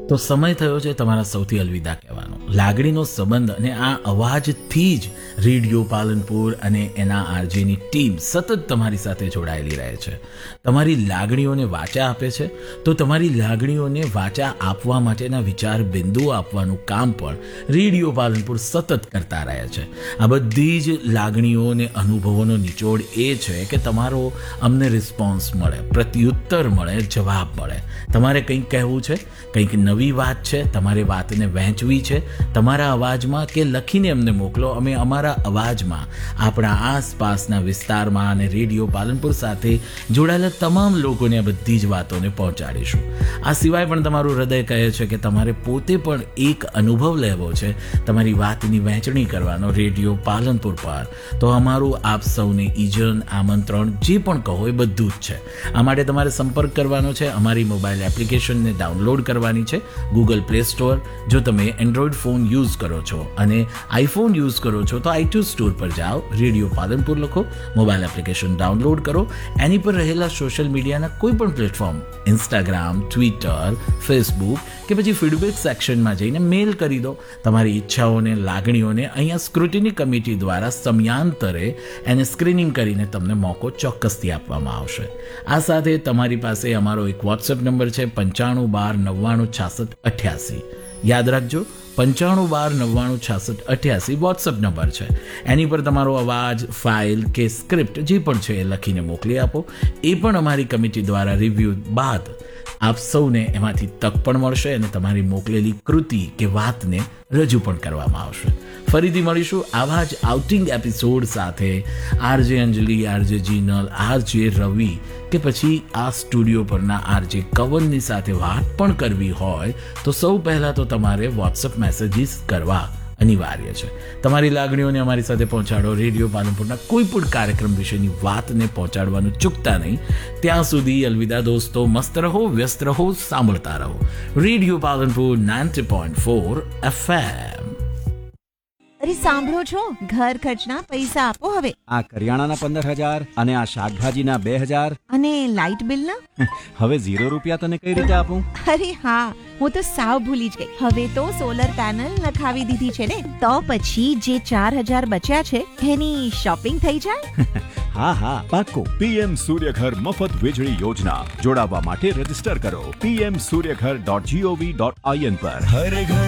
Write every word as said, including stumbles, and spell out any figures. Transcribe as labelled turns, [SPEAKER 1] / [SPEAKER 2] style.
[SPEAKER 1] તો સમય થયો છે તમારા સૌથી અલવિદા કહેવાનો. લાગણીનો સંબંધ અને આ અવાજથી જ રેડિયો પાલનપુર અને એના આરજેની ટીમ સતત તમારી સાથે જોડાયેલી રહે છે. તમારી લાગણીઓને વાચા આપે છે, તો તમારી લાગણીઓને વાચા આપવા માટેના વિચાર બિંદુઓ આપવાનું કામ પણ રેડિયો પાલનપુર સતત કરતા રહે છે. આ બધી જ લાગણીઓ અને અનુભવોનો નિચોડ એ છે કે તમારો અમને રિસ્પોન્સ મળે, પ્રત્યુત્તર મળે, જવાબ મળે. તમારે કંઈક કહેવું છે, કંઈક નવી વાત છે, તમારે વાતને વહેંચવી છે, તમારા અવાજમાં કે લખીને અમને મોકલો. અમે અમારા અવાજમાં આપણા આસપાસના વિસ્તારમાં અને રેડિયો પાલનપુર સાથે જોડાયેલા તમામ લોકોને આ બધી જ વાતોને પહોંચાડીશું. આ સિવાય પણ તમારું હૃદય કહે છે કે તમારે પોતે પણ એક અનુભવ લેવો છે, તમારી વાતની વહેંચણી કરવાનો રેડિયો પાલનપુર પર, તો અમારું આપ સૌને ઈજન, આમંત્રણ, જે પણ કહો એ બધું જ છે. આ માટે તમારે સંપર્ક કરવાનો છે. અમારી મોબાઈલ એપ્લિકેશનને ડાઉનલોડ કરવાની છે ગૂગલ પ્લે સ્ટોર. જો તમે એન્ડ્રોઈડ ફોન યુઝ કરો છો અને આઈફોન યુઝ કરો છો તો આઈટ્યુન સ્ટોર પર જાઓ, રેડિયો પાલનપુર લખો, મોબાઈલ એપ્લિકેશન ડાઉનલોડ કરો. એની પર રહેલા સોશિયલ મીડિયાના કોઈ પણ પ્લેટફોર્મ, ઇન્સ્ટાગ્રામ, ટ્વિટર, ફેસબુક કે પછી ફીડબેક સેક્શનમાં જઈને મેલ કરી દો. તમારી ઈચ્છાઓને, લાગણીઓને અહીંયા સ્ક્રુટિની કમિટી દ્વારા સમયાંતરે એને સ્ક્રીનિંગ કરીને તમને મોકો ચોક્કસથી આપવામાં આવશે. આ સાથે તમારી પાસે અમારો એક વોટ્સએપ નંબર છે, પંચાણું બાર નવ્વાણું છાસઠ અઠ્યાસી. યાદ રાખજો, પંચાણું બાર નવ્વાણું છાસઠ અઠ્યાસી વોટ્સઅપ નંબર છે. એની પર તમારો અવાજ, ફાઇલ કે સ્ક્રિપ્ટ જે પણ છે એ લખીને મોકલી આપો. એ પણ અમારી કમિટી દ્વારા રિવ્યૂ બાદ આપ સૌને એમાંથી તક પણ મળશે અને તમારી મોકલેલી કૃતિ કે વાતને રજૂ પણ કરવામાં આવશે. ફરીથી મળીશું આવા જ આઉટિંગ એપિસોડ સાથે. આરજે અંજલિ, આરજે જીનલ, આરજે રવિ કે પછી આ સ્ટુડિયો પરના આરજે કવનની સાથે વાત પણ કરવી હોય તો સૌ પહેલાં તો તમારે વોટ્સઅપ મેસેજીસ કરવા અનિવાર્ય છે. તમારી લાગણીઓને અમારી સાથે પહોંચાડો. રેડિયો પાલનપુરના કોઈ પણ કાર્યક્રમ વિશેની વાતને પહોંચાડવાનું ચૂકતા નહીં. ત્યાં સુધી અલવિદા દોસ્તો. મસ્ત રહો, વ્યસ્ત રહો, સાંભળતા રહો radio Palanpur ninety point four F M.
[SPEAKER 2] અરે સાંભળો છો, ઘર ખર્ચના પૈસા આપો હવે.
[SPEAKER 3] આ કરિયાણાના પંદર હજાર અને આ શાકભાજીના બે હજાર
[SPEAKER 2] અને લાઇટ બિલના
[SPEAKER 3] હવે ઝીરો રૂપિયા તને કઈ રીતે આપું?
[SPEAKER 2] અરે હા, હું તો સાવ ભૂલી જ ગઈ. હવે તો સોલર પેનલ નખાવી દીધી છે ને, તો પછી જે ચાર હજાર બચ્યા છે એની શોપિંગ થઈ જાય.
[SPEAKER 3] હા હા પાક્કો.
[SPEAKER 4] પીએમ સૂર્યઘર મફત વીજળી યોજના. જોડાવા માટે રજીસ્ટર કરો PM Suryaghar dot GOV dot IN પર.